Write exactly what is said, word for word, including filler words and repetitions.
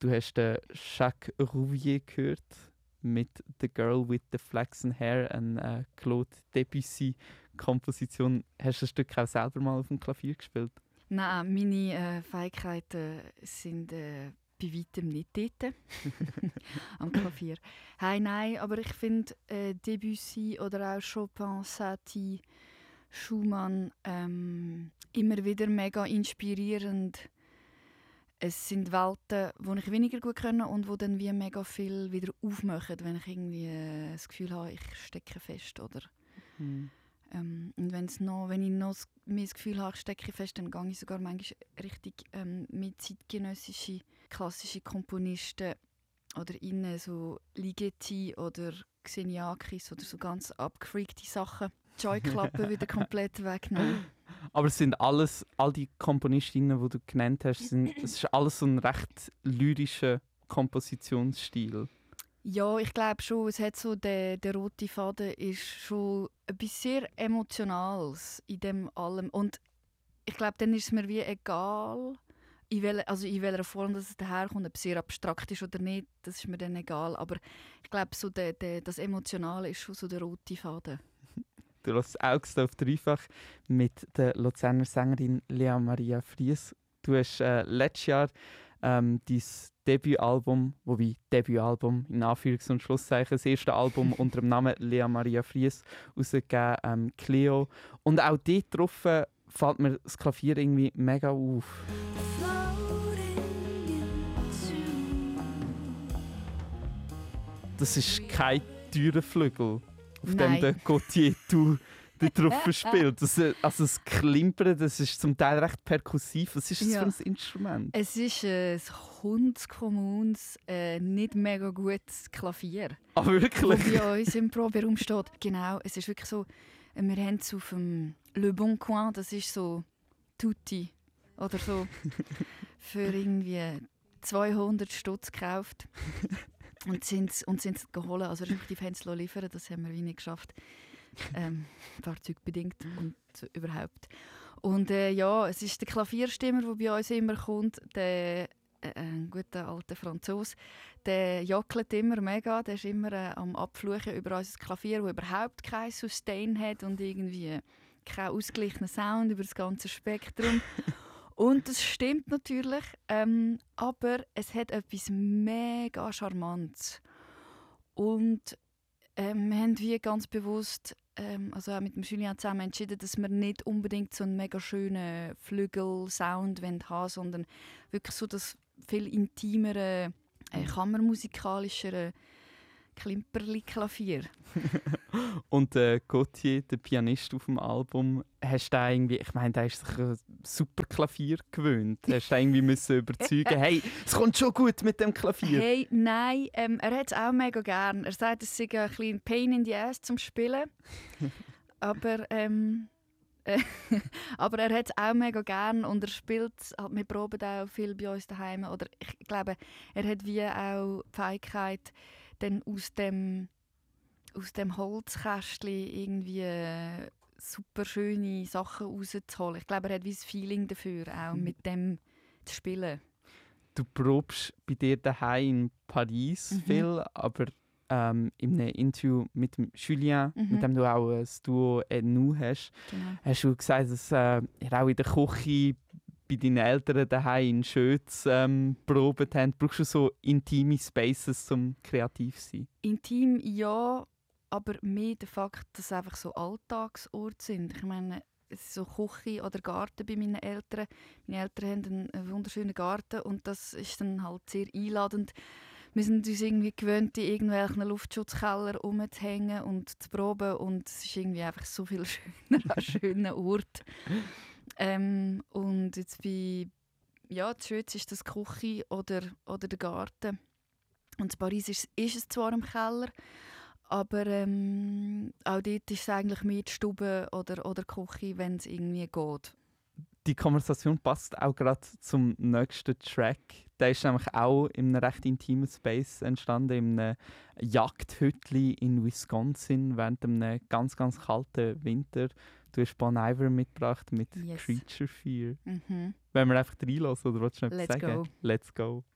Du hast den Jacques Rouvier gehört mit «The Girl with the Flaxen Hair», eine äh, Claude Debussy-Komposition. Hast du das Stück auch selber mal auf dem Klavier gespielt? Nein, meine äh, Fähigkeiten sind äh, bei weitem nicht dort am Klavier. Hey, nein, aber ich finde äh, Debussy oder auch Chopin, Satie, Schumann ähm, immer wieder mega inspirierend. Es sind Welten, die ich weniger gut kann und die dann wie mega viel wieder aufmachen, wenn ich irgendwie äh, das Gefühl habe, ich stecke fest. Oder, Hm. ähm, und wenn's noch, wenn ich noch mehr das Gefühl habe, ich stecke fest, dann gehe ich sogar manchmal richtig ähm, mit zeitgenössische, klassische Komponisten oder innen so Ligeti oder Xeniakis oder so ganz abgefreakte Sachen. Die Scheuklappen wieder komplett wegnehmen. Aber es sind alles, all die Komponistinnen, die du genannt hast, sind, es ist alles so ein recht lyrischer Kompositionsstil. Ja, ich glaube schon, es hat so der, der rote Faden ist schon etwas sehr Emotionales in dem allem. Und ich glaube, dann ist es mir wie egal, in, wel, also in welcher Form das daherkommt, ob es sehr abstrakt ist oder nicht, das ist mir dann egal. Aber ich glaube, so der, der, das Emotionale ist schon so der rote Faden. Du hörst «Augst auf dreifach» mit der Luzerner Sängerin Lea Maria Fries. Du hast äh, letztes Jahr ähm, dein Debütalbum, wobei Debütalbum in Anführungs- und Schlusszeichen, das erste Album unter dem Namen Lea Maria Fries rausgegeben, ähm, «Cleo». Und auch dort drauf äh, fällt mir das Klavier irgendwie mega auf. Das ist kein teurer Flügel, auf Nein. dem der Gauthier du drauf spielt. Das, äh, also das Klimpern, das ist zum Teil recht perkussiv. Was ist das Ja. für ein Instrument? Es ist ein hundskommunes, äh, nicht mega gutes Klavier. Ah, Das wirklich? bei uns im Proberaum steht. Genau, es ist wirklich so, äh, wir haben es auf dem Le Bon Coin, das ist so Tutti oder so, für irgendwie zweihundert Stutz gekauft. Und sind und sind's geholt, also respektive haben sie liefern, das haben wir wie nicht geschafft. Ähm, fahrzeugbedingt und überhaupt. Und äh, ja, es ist der Klavierstimmer, der bei uns immer kommt, der äh, ein guter alter Franzose, der jockelt immer mega, der ist immer äh, am Abfluchen über unser Klavier, das überhaupt kein Sustain hat und irgendwie keinen ausgeglichenen Sound über das ganze Spektrum. Und das stimmt natürlich, ähm, aber es hat etwas mega Charmantes. Und ähm, wir haben wie ganz bewusst, ähm, also auch mit dem Julien zusammen entschieden, dass wir nicht unbedingt so einen mega schönen Flügel-Sound haben wollen, sondern wirklich so das viel intimere, äh, kammermusikalischere Klimperli-Klavier. Und äh, Gauthier, der Pianist auf dem Album, hast du den irgendwie, ich meine, der ist sich ein super Klavier gewöhnt. Hast du den irgendwie müssen überzeugen, hey, es kommt schon gut mit dem Klavier. Hey, nein, ähm, er hat es auch mega gern. Er sagt, es sei ein bisschen Pain in the Ass zum Spielen. aber, ähm, äh, aber er hat es auch mega gern und er spielt, halt, wir proben auch viel bei uns daheim. Oder ich glaube, er hat wie auch die Fähigkeit, dann aus dem, aus dem Holzkästchen irgendwie äh, super schöne Sachen rauszuholen. Ich glaube, er hat wie das Feeling dafür, auch mit dem zu spielen. Du probst bei dir daheim in Paris Mhm. viel, aber ähm, in einem Interview mit dem Julien, Mhm. mit dem du auch ein Duo «Nu» hast, Genau. hast du gesagt, dass äh, ihr auch in der Küche bei deinen Eltern daheim in Schötz ähm, probiert habt. Brauchst du so intime Spaces, um kreativ zu sein? Intim ja, aber mehr der Fakt, dass es einfach so Alltagsorte sind. Ich meine, es ist so Küche oder Garten bei meinen Eltern. Meine Eltern haben einen, einen wunderschönen Garten und das ist dann halt sehr einladend. Wir sind uns irgendwie gewöhnt, in irgendwelchen Luftschutzkeller rumzuhängen und zu proben und es ist irgendwie einfach so viel schöner an schönen Ort. Ähm, und jetzt bei ja, in Schweiz ist das die Küche oder, oder der Garten. Und in Paris ist, ist es zwar im Keller, aber ähm, auch dort ist es eigentlich mehr die Stube oder, oder die Küche, wenn es irgendwie geht. Die Konversation passt auch gerade zum nächsten Track. Der ist nämlich auch in einem recht intimen Space entstanden, in einem Jagdhütli in Wisconsin während einem ganz, ganz kalten Winter. Du hast Bon Iver mitgebracht mit Yes. «Creature Fear». Mhm. Wollen wir einfach reinlassen oder willst du noch etwas Let's sagen? go. Let's go.